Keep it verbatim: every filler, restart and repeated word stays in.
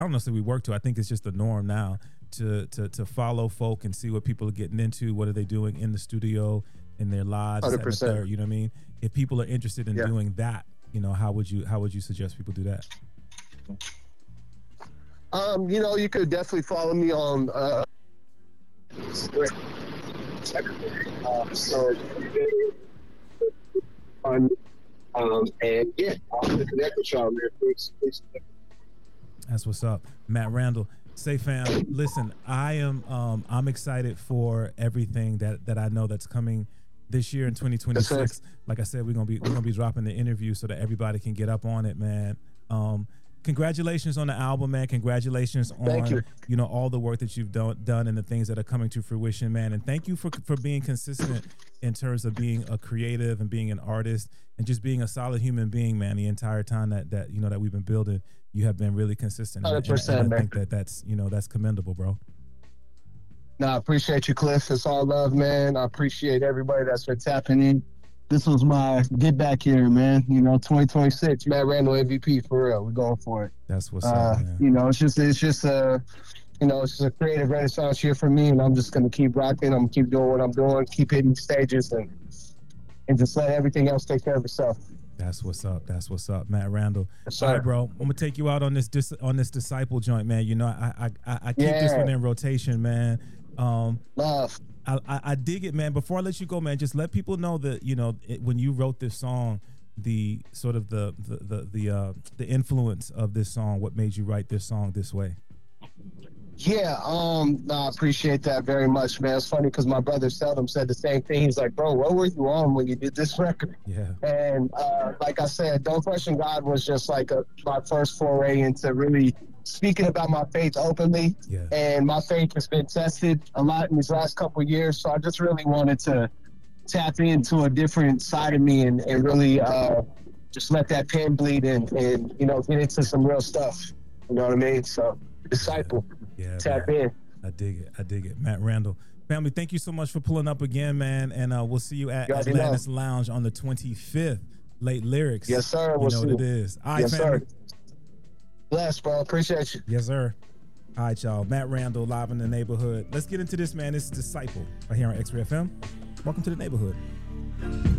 I don't know if we work to. I think it's just the norm now to to to follow folk and see what people are getting into. What are they doing in the studio, in their lives? one hundred percent. Third, you know what I mean? If people are interested in yeah. doing that, you know, how would you how would you suggest people do that? Um, you know, you could definitely follow me on. Uh, uh, so, on, um, and yeah, I'll connect with y'all, man. Please, please. That's what's up, Matt Randall. Say, fam, listen, I am um, I'm excited for everything that that I know that's coming this year in twenty twenty-six. Like I said, we're gonna be we're gonna be dropping the interview so that everybody can get up on it, man. Um, congratulations on the album, man. Congratulations on you. you know all the work that you've done done and the things that are coming to fruition, man. And thank you for for being consistent in terms of being a creative and being an artist and just being a solid human being, man. The entire time that that you know that we've been building, you have been really consistent. one hundred percent, and, and I man. think that that's you know that's commendable, bro. No, I appreciate you, Cliff. It's all love, man. I appreciate everybody that's been tapping in. This was my get back here, man. You know, twenty twenty-six, Matt Randall M V P for real. We're going for it. That's what's uh, up, man. You know, it's just it's just a you know it's just a creative renaissance year for me, and I'm just gonna keep rocking. I'm gonna keep doing what I'm doing, keep hitting stages, and and just let everything else take care of itself. That's what's up. That's what's up, Matt Randall. Yes, all right, bro. I'm gonna take you out on this dis- on this disciple joint, man. You know, I I I keep yeah. this one in rotation, man. Um, Love. I, I, I dig it, man. Before I let you go, man, just let people know that you know it, when you wrote this song, the sort of the the the the, uh, the influence of this song. What made you write this song this way? Yeah, um, no, I appreciate that very much, man. It's funny because my brother Seldom said the same thing. He's like, bro, what were you on when you did this record? Yeah. And uh, like I said, Don't Question God was just like a, my first foray into really speaking about my faith openly. Yeah. And my faith has been tested a lot in these last couple of years. So I just really wanted to tap into a different side of me and, and really uh, just let that pen bleed and, and, you know, get into some real stuff. You know what I mean? So, disciple. Yeah, tap man. in. I dig it. I dig it. Matt Randall. Family, thank you so much for pulling up again, man. And uh, we'll see you at Atlantis know. Lounge on the twenty-fifth. Late Lyrics. Yes, sir. You we'll know see. what it is. All right, yes, family. Sir. Bless, bro. Appreciate you. Yes, sir. All right, y'all. Matt Randall, live in the neighborhood. Let's get into this, man. This is Disciple right here on X-Ray F M. Welcome to the neighborhood.